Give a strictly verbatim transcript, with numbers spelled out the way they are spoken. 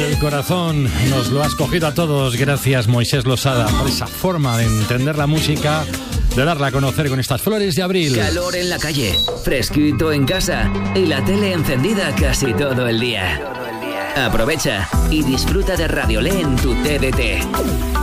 del corazón. Nos lo has cogido a todos. Gracias, Moisés Losada, por esa forma de entender la música, de darla a conocer con estas flores de abril. Calor en la calle, fresquito en casa y la tele encendida casi todo el día. Aprovecha y disfruta de Radiolé en tu T D T.